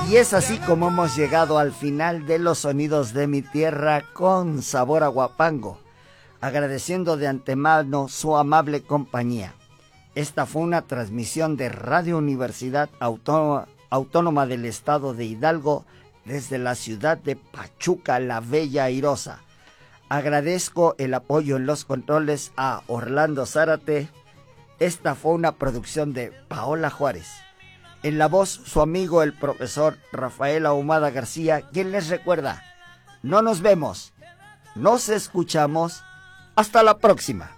Y es así como hemos llegado al final de los sonidos de mi tierra con sabor a Huapango, agradeciendo de antemano su amable compañía. Esta fue una transmisión de Radio Universidad Autónoma del Estado de Hidalgo desde la ciudad de Pachuca, la Bella Airosa. Agradezco el apoyo en los controles a Orlando Zárate. Esta fue una producción de Paola Juárez. En la voz, su amigo el profesor Rafael Ahumada García, quien les recuerda, no nos vemos, nos escuchamos, hasta la próxima.